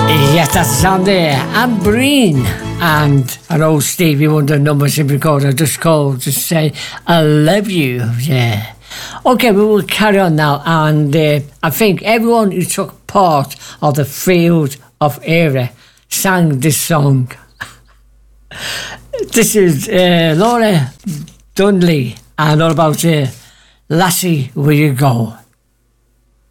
Yes, that's on there. Anne Breen and an old Stevie Wonder number simply called, I just called to say I love you. Yeah. Okay, we will carry on now, and I think everyone who took part of the Field of Era sang this song. This is Laura Dudley and all about Lassie, Where You Go.